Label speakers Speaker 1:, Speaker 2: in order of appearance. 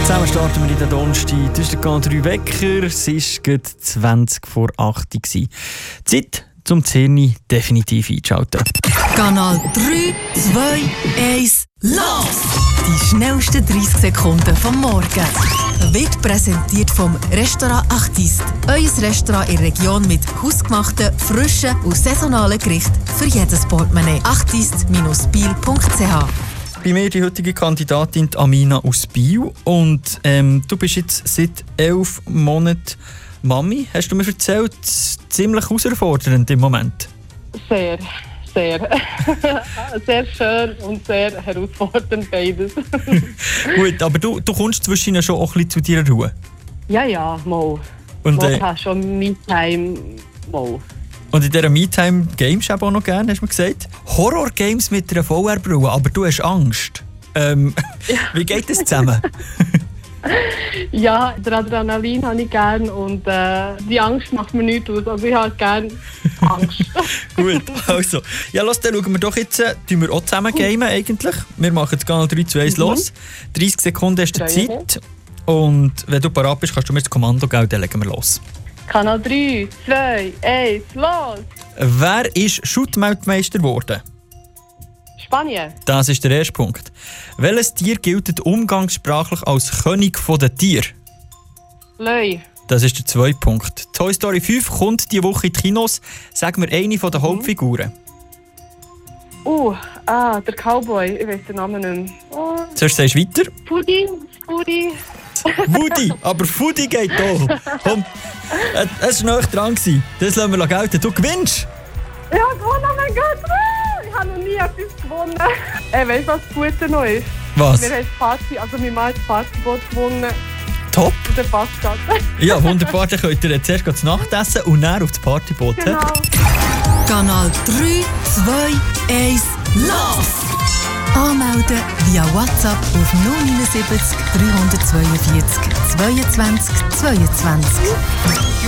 Speaker 1: Zusammen starten wir in den Donnerstag. Das ist der Kanal 3 Wecker. Es war gerade 20 vor 8 Uhr. Zeit, zum die Zähne definitiv einzuschalten.
Speaker 2: Kanal 3, 2, 1, los! Die schnellsten 30 Sekunden vom Morgen. Wird präsentiert vom Restaurant Artiste. Euer Restaurant in der Region mit hausgemachten, frischen und saisonalen Gerichten für jedes Portemonnaie. artiste-biel.ch.
Speaker 1: Bei mir die heutige Kandidatin Amina aus Biel. Und du bist jetzt seit 11 Monaten Mami. Hast du mir erzählt, ziemlich herausfordernd im Moment?
Speaker 3: Sehr. Sehr schön und sehr herausfordernd beides.
Speaker 1: Gut, aber du kommst zwischen schon auch ein bisschen zu deiner Ruhe?
Speaker 3: Ja, mal.
Speaker 1: Und
Speaker 3: du hast schon Me-Time, mal.
Speaker 1: Und in dieser Me-Time games du auch noch gerne, hast du mir gesagt? Horror-Games mit einer VR-Brille, aber du hast Angst. Wie geht das zusammen?
Speaker 3: Ja, der Adrenalin habe ich gerne und die Angst macht mir nichts aus. Also ich habe gerne Angst.
Speaker 1: Gut, also. Ja, lass, dann schauen wir doch jetzt, tun wir auch zusammen gamen eigentlich. Wir machen das Kanal 3, 2, 1 los. 30 Sekunden hast du Zeit. Und wenn du parat bist, kannst du mir das Kommando geben, dann legen wir los.
Speaker 3: Kanal 3, 2, 1, los!
Speaker 1: Wer ist Schuttmeldmeister geworden?
Speaker 3: Spanien.
Speaker 1: Das ist der erste Punkt. Welches Tier gilt umgangssprachlich als König der Tiere?
Speaker 3: Löwe.
Speaker 1: Das ist der zweite Punkt. Toy Story 5 kommt diese Woche in die Kinos. Sag mir eine der Hauptfiguren.
Speaker 3: Der Cowboy. Ich weiß den Namen nicht mehr.
Speaker 1: Zuerst sagst du weiter.
Speaker 3: Woody.
Speaker 1: Woody, aber Woody geht doch. Komm, es war noch dran. Das lassen wir gelten. Du gewinnst.
Speaker 3: Ja, gewonnen, oh mein Gott. Ich habe noch nie etwas gewonnen. Weißt du, was das Gute noch ist?
Speaker 1: Was?
Speaker 3: Wir haben mein Mann hat das Partyboot gewonnen.
Speaker 1: Top.
Speaker 3: Und der passt das.
Speaker 1: Ja, wunderbar. Dann könnt ihr zuerst das Nachtessen und dann auf das Partyboot.
Speaker 3: Genau.
Speaker 2: Kanal 3, 2, 1, los! Anmelden via WhatsApp auf 079 342 22 22.